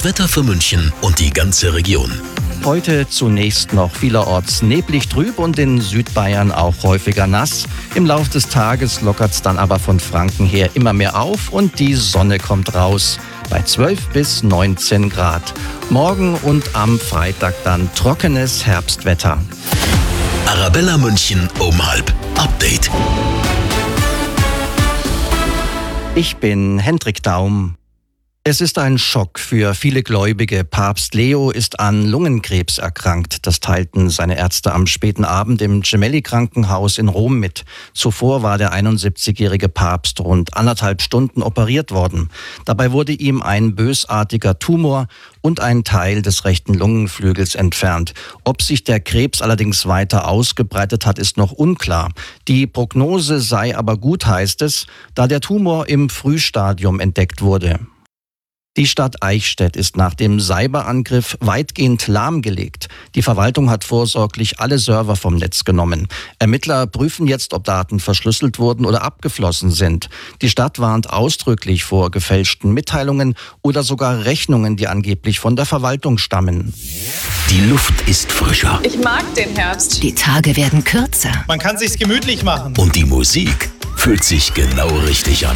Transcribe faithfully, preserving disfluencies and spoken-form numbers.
Wetter für München und die ganze Region. Heute zunächst noch vielerorts neblig trüb und in Südbayern auch häufiger nass. Im Lauf des Tages lockert es dann aber von Franken her immer mehr auf und die Sonne kommt raus bei zwölf bis neunzehn Grad. Morgen und am Freitag dann trockenes Herbstwetter. Arabella München um halb. Update. Ich bin Hendrik Daum. Es ist ein Schock für viele Gläubige. Papst Leo ist an Lungenkrebs erkrankt. Das teilten seine Ärzte am späten Abend im Gemelli-Krankenhaus in Rom mit. Zuvor war der einundsiebzigjährige Papst rund anderthalb Stunden operiert worden. Dabei wurde ihm ein bösartiger Tumor und ein Teil des rechten Lungenflügels entfernt. Ob sich der Krebs allerdings weiter ausgebreitet hat, ist noch unklar. Die Prognose sei aber gut, heißt es, da der Tumor im Frühstadium entdeckt wurde. Die Stadt Eichstätt ist nach dem Cyberangriff weitgehend lahmgelegt. Die Verwaltung hat vorsorglich alle Server vom Netz genommen. Ermittler prüfen jetzt, ob Daten verschlüsselt wurden oder abgeflossen sind. Die Stadt warnt ausdrücklich vor gefälschten Mitteilungen oder sogar Rechnungen, die angeblich von der Verwaltung stammen. Die Luft ist frischer. Ich mag den Herbst. Die Tage werden kürzer. Man kann sich's gemütlich machen. Und die Musik fühlt sich genau richtig an.